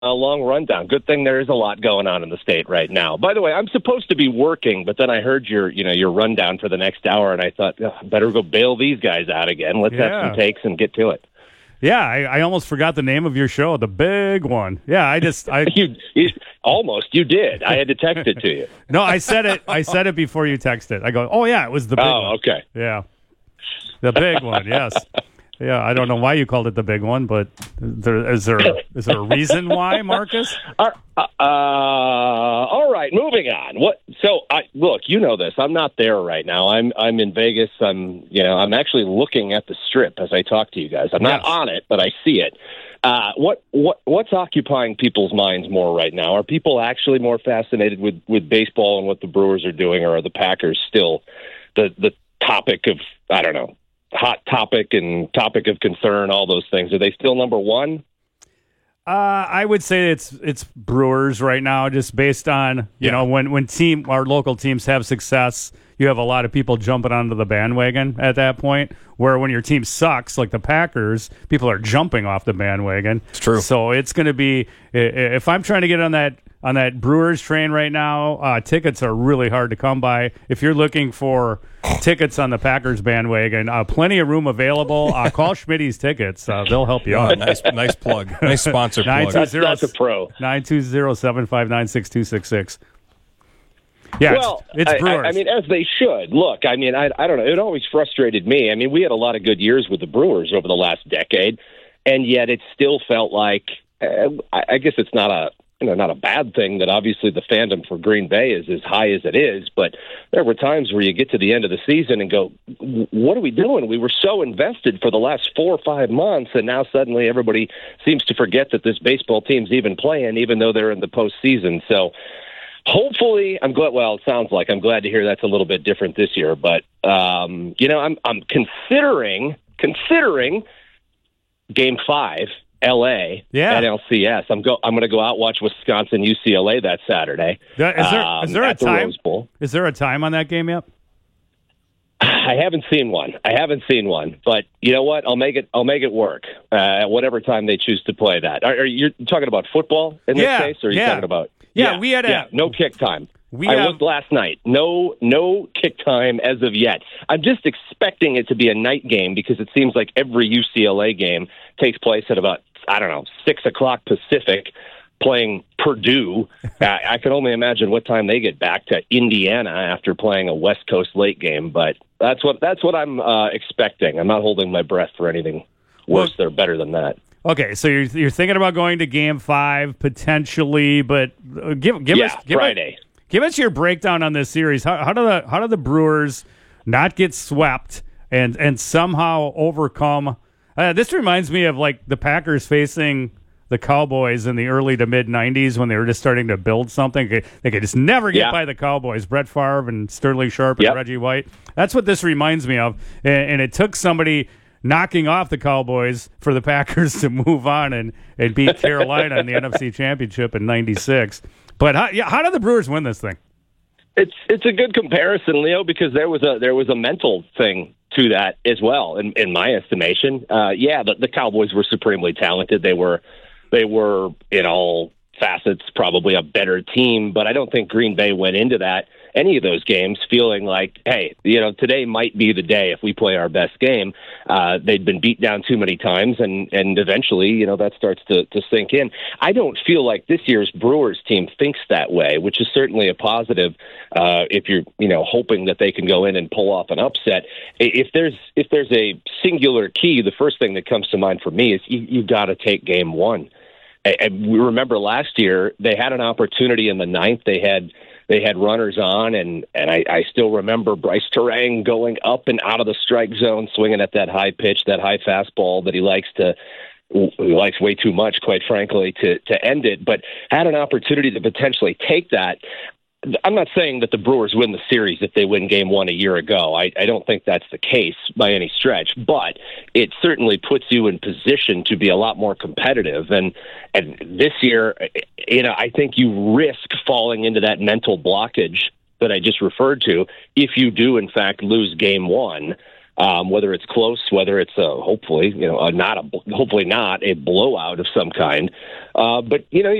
long rundown. Good thing there is a lot going on in the state right now. By the way, I'm supposed to be working, but then I heard your rundown for the next hour, and I thought, better go bail these guys out again. Let's have some takes and get to it. Yeah, I almost forgot the name of your show, the big one. Yeah, you almost you did. I had to text it to you. No, I said it before you texted. I go, oh yeah, it was the big one. Oh, okay. Yeah, the big one. Yes. Yeah, I don't know why you called it the big one, but is there a reason why, Marcus? All right, moving on. Look, you know this. I'm not there right now. I'm in Vegas. I'm actually looking at the Strip as I talk to you guys. I'm not on it, but I see it. What's occupying people's minds more right now? Are people actually more fascinated with baseball and what the Brewers are doing, or are the Packers still the topic of, I don't know, hot topic and topic of concern, all those things? Are they still number one? I would say it's Brewers right now, just based on when our local teams have success, you have a lot of people jumping onto the bandwagon at that point. Where when your team sucks, like the Packers, people are jumping off the bandwagon. It's true. So it's going to be, if I'm trying to get on that Brewers train right now, tickets are really hard to come by. If you're looking for tickets on the Packers bandwagon, plenty of room available. Call Schmitty's Tickets. They'll help you out. Nice plug. Nice sponsor plug. That's a pro. 920-759-6266. Yeah, well, it's Brewers. I mean, as they should. Look, I mean, I don't know. It always frustrated me. I mean, we had a lot of good years with the Brewers over the last decade, and yet it still felt like, I guess it's not a bad thing that obviously the fandom for Green Bay is as high as it is, but there were times where you get to the end of the season and go, what are we doing? We were so invested for the last 4 or 5 months, and now suddenly everybody seems to forget that this baseball team's even playing, even though they're in the postseason. So hopefully, I'm glad. Well, it sounds like I'm glad to hear that's a little bit different this year. But I'm considering Game 5, LA at LCS. I'm going to go out and watch Wisconsin UCLA that Saturday. Is there a time? Rose Bowl. Is there a time on that game yet? I haven't seen one, but you know what? I'll make it work at whatever time they choose to play that. Are you talking about football in this case, or are you talking about? We had no kick time. I looked last night. No kick time as of yet. I'm just expecting it to be a night game because it seems like every UCLA game takes place at about, 6 o'clock Pacific, playing Purdue. I can only imagine what time they get back to Indiana after playing a West Coast late game, but that's what I'm expecting. I'm not holding my breath for anything worse or better than that. Okay, so you're thinking about going to Game 5 potentially, but give Friday. Give us your breakdown on this series. How do the Brewers not get swept and somehow overcome? This reminds me of like the Packers facing the Cowboys in the early to mid '90s when they were just starting to build something. They could just never get by the Cowboys. Brett Favre and Sterling Sharp and Reggie White. That's what this reminds me of. And it took somebody knocking off the Cowboys for the Packers to move on and beat Carolina in the NFC Championship in '96. But how did the Brewers win this thing? It's a good comparison, Leo, because there was a mental thing to that as well, in my estimation. The Cowboys were supremely talented. They were in all facets probably a better team, but I don't think Green Bay went into any of those games feeling like, hey, today might be the day if we play our best game. They'd been beat down too many times, and eventually, that starts to sink in. I don't feel like this year's Brewers team thinks that way, which is certainly a positive if you're, hoping that they can go in and pull off an upset. If there's a singular key, the first thing that comes to mind for me is you've got to take Game 1. And we remember last year they had an opportunity in the ninth. They had runners on, and I still remember Bryce Terang going up and out of the strike zone, swinging at that high pitch, that high fastball that he likes way too much, quite frankly, to end it, but had an opportunity to potentially take that. I'm not saying that the Brewers win the series if they win Game 1 a year ago. I don't think that's the case by any stretch, but it certainly puts you in position to be a lot more competitive. And this year, I think you risk falling into that mental blockage that I just referred to if you do, in fact, lose Game 1. whether it's close, whether it's hopefully not a blowout of some kind. But